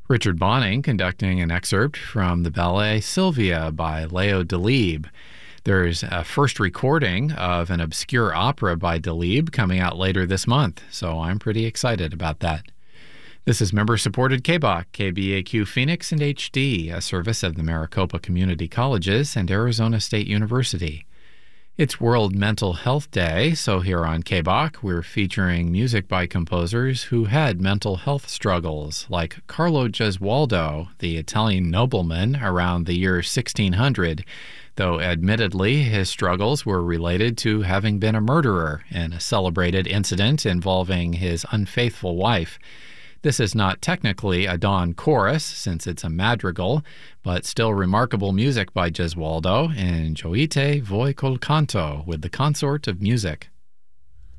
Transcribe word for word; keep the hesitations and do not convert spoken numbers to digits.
Richard Bonning conducting an excerpt from the ballet Sylvia by Leo Delibes. There's a first recording of an obscure opera by Delibes coming out later this month, so I'm pretty excited about that. This is member-supported K B O C, K B A Q Phoenix and H D, a service of the Maricopa Community Colleges and Arizona State University. It's World Mental Health Day, so here on K B O C, we're featuring music by composers who had mental health struggles, like Carlo Gesualdo, the Italian nobleman around the year sixteen hundred, though admittedly his struggles were related to having been a murderer in a celebrated incident involving his unfaithful wife. This is not technically a dawn chorus, since it's a madrigal, but still remarkable music by Gesualdo, and Gioite voi col canto, with the consort of music.